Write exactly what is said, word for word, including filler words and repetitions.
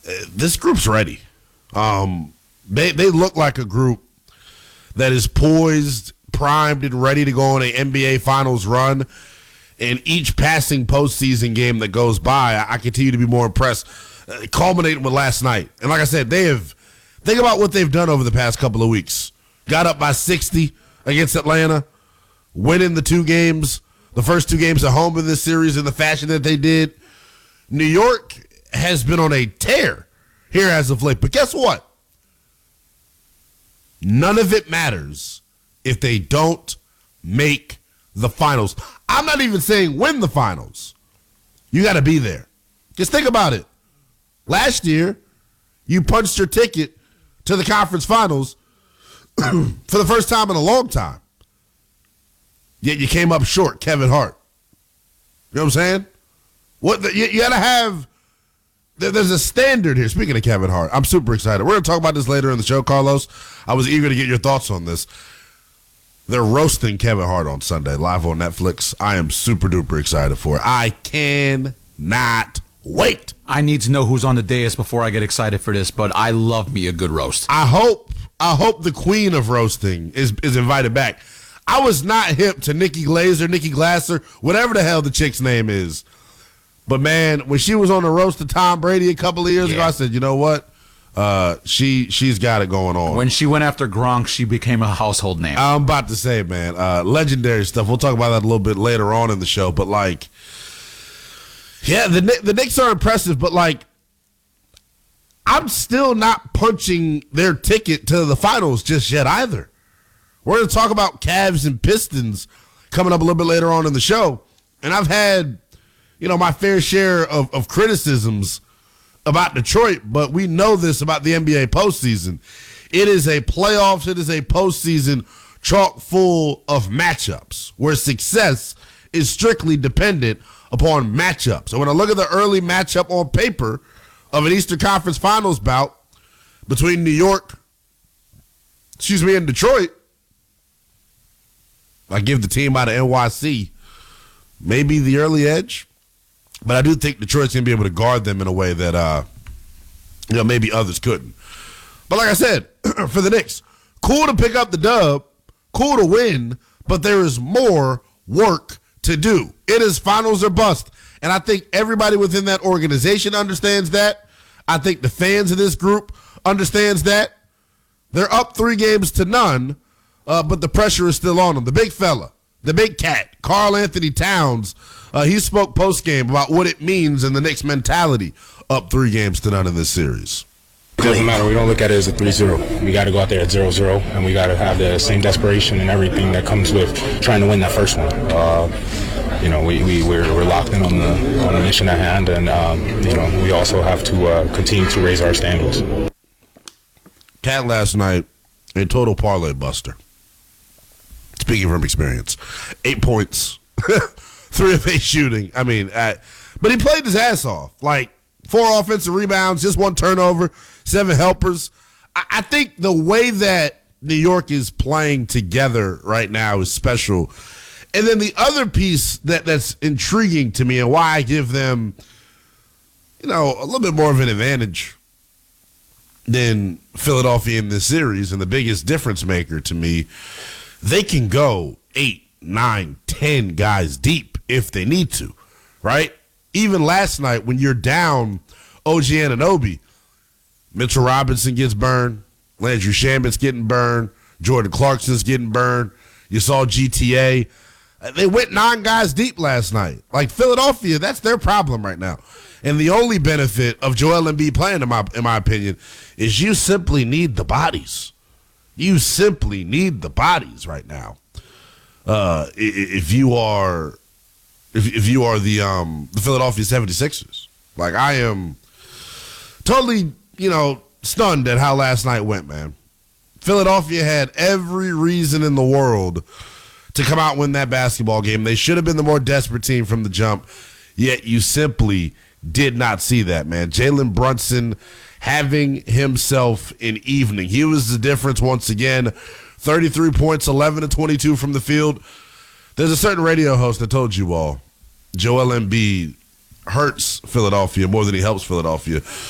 this group's ready. Um, they they look like a group that is poised, primed, and ready to go on an N B A Finals run. And each passing postseason game that goes by, I, I continue to be more impressed, uh, culminating with last night. And like I said, they have think about what they've done over the past couple of weeks. Got up by sixty against Atlanta, winning the two games, the first two games at home in this series in the fashion that they did. New York has been on a tear here as of late. But guess what? None of it matters if they don't make the finals. I'm not even saying win the finals. You got to be there. Just think about it. Last year, you punched your ticket to the conference finals for the first time in a long time. Yet you came up short, Kevin Hart. You know what I'm saying? What the, you, you got to have. There, there's a standard here. Speaking of Kevin Hart, I'm super excited. We're going to talk about this later in the show, Carlos. I was eager to get your thoughts on this. They're roasting Kevin Hart on Sunday live on Netflix. I am super duper excited for it. I cannot wait. I need to know who's on the dais before I get excited for this, but I love me a good roast. I hope I hope the queen of roasting is, is invited back. I was not hip to Nikki Glazer, Nikki Glasser, whatever the hell the chick's name is. But, man, when she was on the roast of Tom Brady a couple of years yeah. ago, I said, you know what? Uh, she, she's got it going on. When she went after Gronk, she became a household name. I'm about to say, man, uh, legendary stuff. We'll talk about that a little bit later on in the show. But, like, yeah, the, the Knicks are impressive, but, like, I'm still not punching their ticket to the finals just yet either. We're going to talk about Cavs and Pistons coming up a little bit later on in the show. And I've had, you know, my fair share of, of criticisms about Detroit, but we know this about the N B A postseason. It is a playoffs, it is a postseason chock full of matchups where success is strictly dependent upon matchups. So when I look at the early matchup on paper of an Eastern Conference Finals bout between New York, excuse me, and Detroit, I give the team out of N Y C maybe the early edge. But I do think Detroit's going to be able to guard them in a way that, uh, you know, maybe others couldn't. But like I said, for the Knicks, cool to pick up the dub, cool to win, but there is more work to do. It is finals or bust. And I think everybody within that organization understands that. I think the fans of this group understands that. They're up three games to none, uh, but the pressure is still on them. The big fella, the big cat, Karl Anthony Towns, Uh, he spoke post-game about what it means in the Knicks' mentality up three games to none in this series. It doesn't matter. We don't look at it as a three zero. We got to go out there at zero zero, and we got to have the same desperation and everything that comes with trying to win that first one. Uh, you know, we, we, we're, we're locked in on the, on the mission at hand, and, um, you know, we also have to uh, continue to raise our standards. Cat last night, a total parlay buster. Speaking from experience. Eight points. Three of eight shooting. I mean, uh, but he played his ass off. Like, four offensive rebounds, just one turnover, seven helpers. I, I think the way that New York is playing together right now is special. And then the other piece that, that's intriguing to me and why I give them, you know, a little bit more of an advantage than Philadelphia in this series, and the biggest difference maker to me, they can go eight, nine, ten guys deep if they need to, right? Even last night when you're down O G Anunoby, Mitchell Robinson gets burned, Landry Shamet's getting burned, Jordan Clarkson's getting burned. You saw G T A. They went nine guys deep last night. Like Philadelphia, that's their problem right now. And the only benefit of Joel Embiid playing, in my, in my opinion, is you simply need the bodies. You simply need the bodies right now. Uh, if you are, if if you are the um the Philadelphia seventy-sixers, like I am, totally you know stunned at how last night went, man. Philadelphia had every reason in the world to come out and win that basketball game. They should have been the more desperate team from the jump, yet you simply did not see that, man. Jalen Brunson having himself an evening. He was the difference once again. thirty-three points, eleven to twenty-two from the field. There's a certain radio host that told you all, Joel Embiid hurts Philadelphia more than he helps Philadelphia.